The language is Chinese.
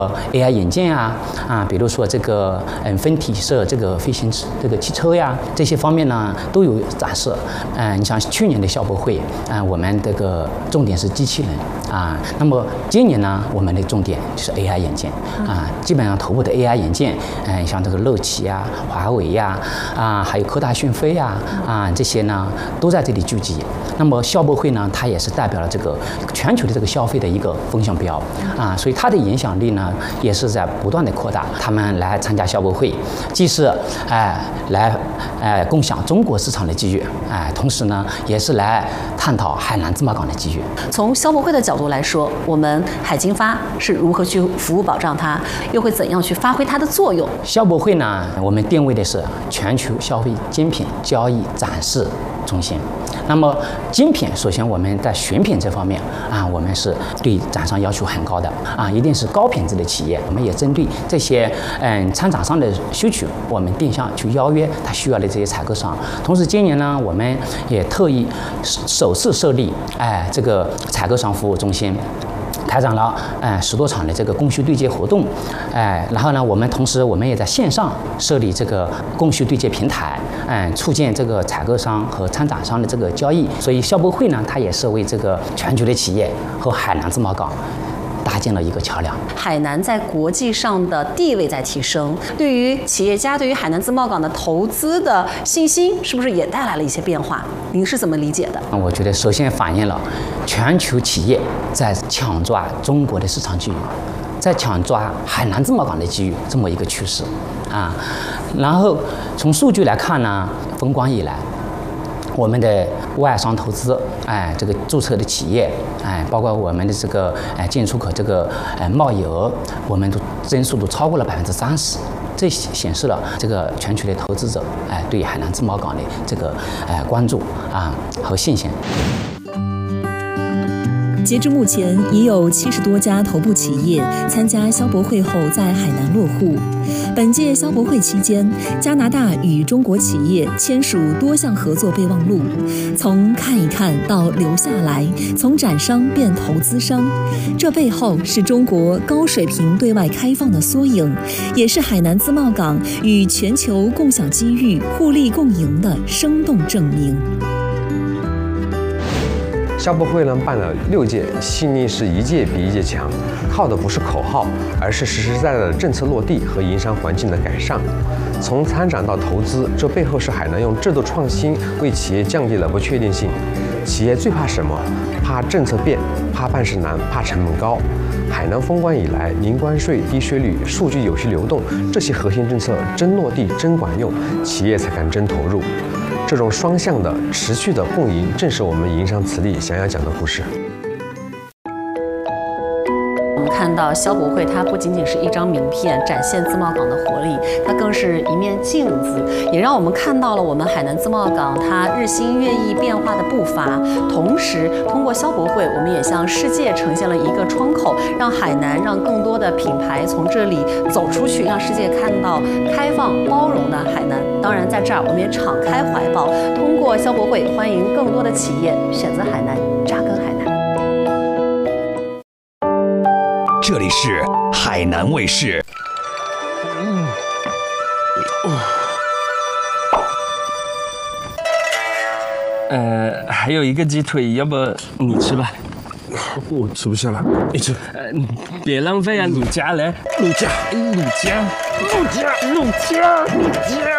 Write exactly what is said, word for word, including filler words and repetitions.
A I 眼镜啊啊，比如说这个嗯分体式这个飞行这个汽车呀，这些方面呢都有展示。嗯，你像去年的校博会啊，我们这个重点是机器人啊，那么今年呢，我们的重点就是 A I 眼镜啊，基本上头部的 A I 眼镜，嗯，像这个乐奇呀、华为呀啊，还有科大讯飞呀啊这些呢都在这里聚集。那么校博会呢，它也是代表了这个全球的这个消费的一个风向标啊，所以它的影响力呢也是在不断的扩大。他们来参加校博会，既是哎、呃、来哎、呃、共享中国市场的机遇，哎、呃，同时呢也是来探讨海南自贸港的机遇。 从校博会的角度来说，我们海经发是如何去服务保障它，又会怎样去发挥它的作用？ 校博会呢，我们定位的是全球消费精品交易展示中心。那么精品，首先我们在选品这方面啊，我们是对厂商要求很高的啊，一定是高品质的企业。我们也针对这些嗯参展商的需求，我们定向去邀约他需要的这些采购商。同时，今年呢，我们也特意首次设立哎这个采购商服务中心。开展了哎十多场的这个供需对接活动，哎，然后呢，我们同时我们也在线上设立这个供需对接平台，哎，促进这个采购商和参展商的这个交易。所以校博会呢，它也是为这个全球的企业和海南自贸港搭建了一个桥梁。 海南在国际上的地位在提升，对于企业家对于海南自贸港的投资的信心，是不是也带来了一些变化？您是怎么理解的？ 我觉得首先反映了全球企业在抢抓中国的市场机遇，在抢抓海南自贸港的机遇这么一个趋势啊。然后从数据来看呢，风光以来，我们的外商投资，哎，这个注册的企业，哎，包括我们的这个哎进出口这个哎贸易额，我们都增速都超过了百分之三十。这显示了这个全球的投资者哎对海南自贸港的这个哎关注啊和信心。 截至目前，已有七十多家头部企业参加消博会后在海南落户。本届消博会期间，加拿大与中国企业签署多项合作备忘录，从看一看到留下来，从展商变投资商，这背后是中国高水平对外开放的缩影，也是海南自贸港与全球共享机遇、互利共赢的生动证明。 消博会呢办了六届，悉尼是一届比一届强，靠的不是口号，而是实实在在的政策落地和营商环境的改善。从参展到投资，这背后是海南用制度创新为企业降低了不确定性。企业最怕什么？怕政策变，怕办事难，怕成本高。海南封关以来，零关税、低税率、数据有序流动，这些核心政策真落地、真管用，企业才敢真投入。这种双向的、持续的共赢，正是我们营商磁力想要讲的故事。 我们看到消博会，它不仅仅是一张名片，展现自贸港的活力，它更是一面镜子，也让我们看到了我们海南自贸港它日新月异变化的步伐。同时，通过消博会，我们也向世界呈现了一个窗口，让海南，让更多的品牌从这里走出去，让世界看到开放包容的海南。当然，在这儿我们也敞开怀抱，通过消博会，欢迎更多的企业选择海南，扎根海南。 这里是海南卫视。 嗯，呃，还有一个鸡腿，要不你吃吧？ 我吃不下了，你吃。 呃，别浪费啊，你夹来。 陆家， 陆家， 陆家，陆家，陆家。